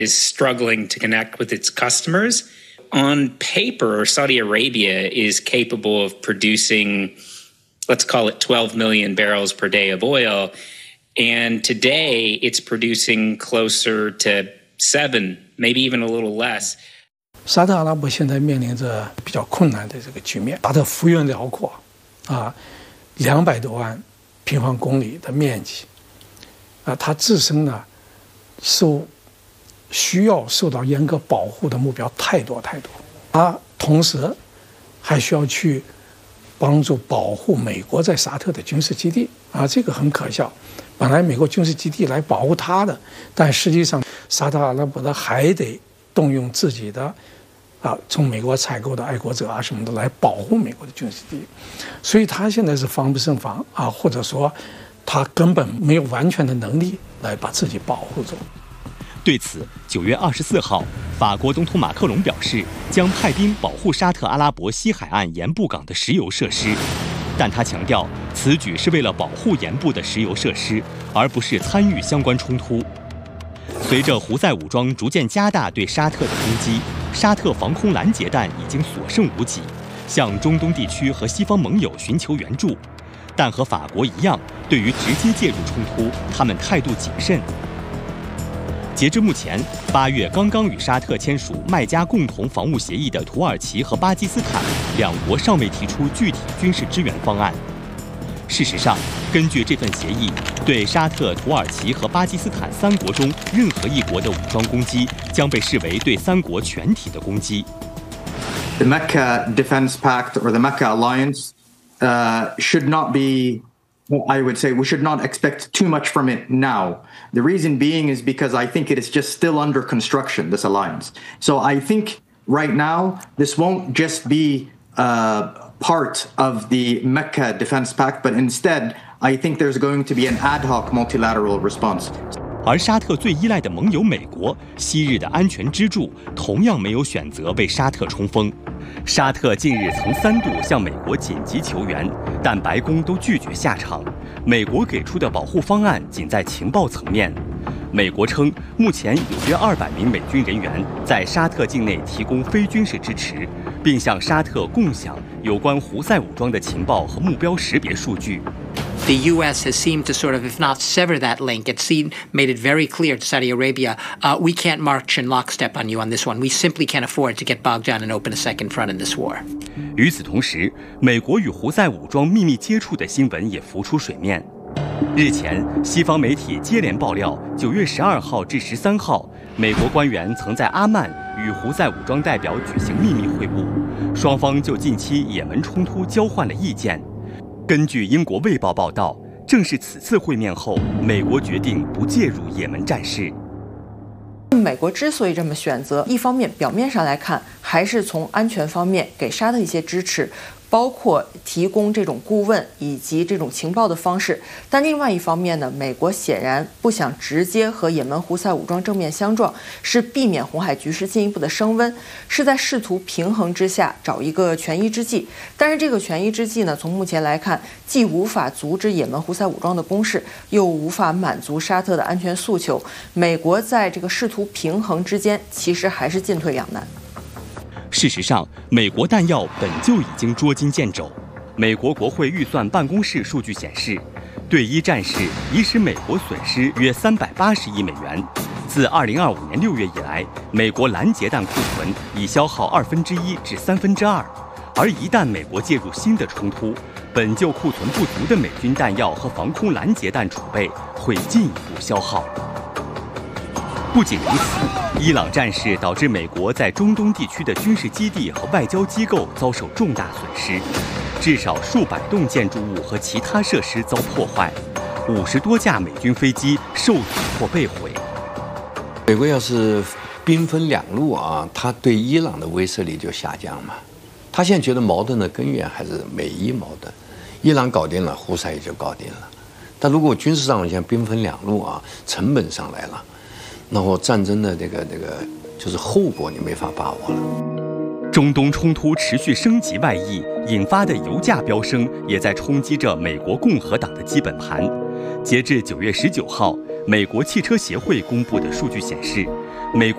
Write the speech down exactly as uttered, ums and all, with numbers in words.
is struggling to connect with its customers. On paper, Saudi Arabia is capable of producing, let's call it twelve million barrels per day of oil. And today it's producing closer to seven, maybe even a little less. 沙特阿拉伯现在面临着比较困难的这个局面，沙特幅员辽阔，啊，两百多万平方公里的面积，啊，它自身呢受需要受到严格保护的目标太多太多，它同时还需要去帮助保护美国在沙特的军事基地，啊，这个很可笑。本来美国军事基地来保护它的，但实际上沙特阿拉伯的还得动用自己的啊，从美国采购的爱国者啊什么的来保护美国的军事基地，所以他现在是防不胜防啊，或者说他根本没有完全的能力来把自己保护住。 对此，九月二十四号，法国总统马克龙表示将派兵保护沙特阿拉伯西海岸盐部港的石油设施，但他强调此举是为了保护盐部的石油设施，而不是参与相关冲突。随着胡塞武装逐渐加大对沙特的攻击，沙特防空拦截弹已经所剩无几，向中东地区和西方盟友寻求援助，但和法国一样，对于直接介入冲突，他们态度谨慎。截至目前，八月刚刚与沙特签署麦加共同防务协议的土耳其和巴基斯坦两国尚未提出具体军事支援方案。事实上，根据这份协议，对沙特、土耳其和巴基斯坦三国中任何一国的武装攻击将被视为对三国全体的攻击。 The Mecca Defense Pact or the Mecca Alliance uh, should not be, I would say, we should not expect too much from it now. The reason being is because I think it is just still under construction, this alliance. So I think right now this won't just be uh, part of the Mecca Defense Pact, but instead, I think there's going to be an ad hoc multilateral response. 而沙特最依赖的盟友美国，昔日的安全支柱，同样没有选择为沙特冲锋。沙特近日曾三度向美国紧急求援，但白宫都拒绝下场。美国给出的保护方案仅在情报层面。美国称，目前有约二百名美军人员在沙特境内提供非军事支持，并向沙特共享有关胡塞武装的情报和目标识别数据。 The U S has seemed to sort of, if not sever that link, it's seen, made it very clear to Saudi Arabia, uh, we can't march in lockstep on you on this one. We simply can't afford to get bogged down and open a second front in this war. 与此同时，美国与胡塞武装秘密接触的新闻也浮出水面。日前，西方媒体接连爆料，九月十二号至十三号，美国官员曾在阿曼与胡塞武装代表举行秘密会晤，双方就近期也门冲突交换了意见。根据英国《卫报》报道，正是此次会面后，美国决定不介入也门战事。 美国之所以这么选择，一方面表面上来看，还是从安全方面给沙特一些支持，包括提供这种顾问以及这种情报的方式。但另外一方面呢，美国显然不想直接和也门胡塞武装正面相撞，是避免红海局势进一步的升温，是在试图平衡之下找一个权宜之计。但是这个权宜之计呢，从目前来看，既无法阻止也门胡塞武装的攻势，又无法满足沙特的安全诉求。美国在这个试图平衡之间，其实还是进退两难。 事实上，美国弹药本就已经捉襟见肘。美国国会预算办公室数据显示，对伊战事已使美国损失约三百八十亿美元。自二零二五年六月以来，美国拦截弹库存已消耗二分之一至三分之二。而一旦美国介入新的冲突，本就库存不足的美军弹药和防空拦截弹储备会进一步消耗。不仅如此，伊朗战事导致美国在中东地区的军事基地和外交机构遭受重大损失，至少数百栋建筑物和其他设施遭破坏，五十多架美军飞机受阻或被毁。 美国要是兵分两路啊，他对伊朗的威慑力就下降嘛。他现在觉得矛盾的根源还是美伊矛盾，伊朗搞定了，胡塞也就搞定了。但如果军事上现在兵分两路啊，成本上来了。那我战争的这个这个就是后果你没法把握了。 中东冲突持续升级外溢引发的油价飙升，也在冲击着美国共和党的基本盘。截至九月十九号，美国汽车协会公布的数据显示，美国